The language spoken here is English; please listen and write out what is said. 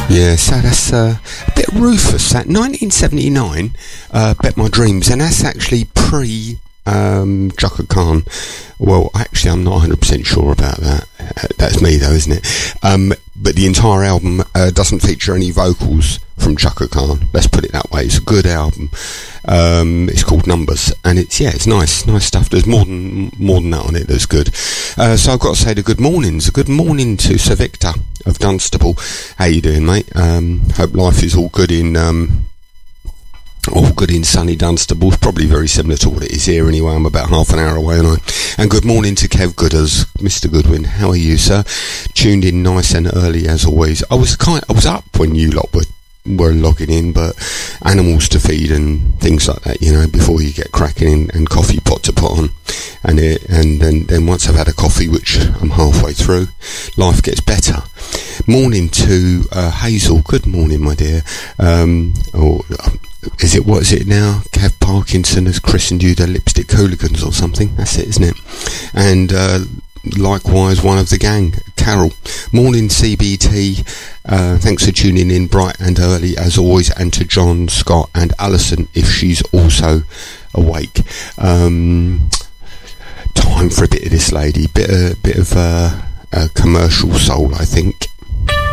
Yeah, so that's a bit Rufus. That 1979, Bet My Dreams, and that's actually pre Chaka Khan. Well, actually, I'm not 100% sure about that. That's me, though, isn't it? But the entire album doesn't feature any vocals from Chaka Khan. Let's put it that way. It's a good album. It's called Numbers, and it's nice stuff. There's more than that on it that's good. So I've got to say the good mornings. A good morning to Sir Victor of Dunstable. How you doing, mate? Hope life is all good in sunny Dunstable. It's probably very similar to what it is here anyway. I'm about half an hour away, and good morning to Kev Gooders, Mr. Goodwin. How are you, sir? Tuned in nice and early as always. I was up when you lot were logging in, but animals to feed and things like that, before you get cracking in, and coffee pot to put on, and then once I've had a coffee, which I'm halfway through, life gets better. Morning to Hazel. Good morning, my dear. What is it now? Kev Parkinson has christened you the Lipstick Hooligans or something. That's it, isn't it? And likewise, one of the gang, Carol. Morning, CBT. Thanks for tuning in bright and early as always, and to John, Scott, and Alison if she's also awake. Time for a bit of this lady, bit of commercial soul, I think.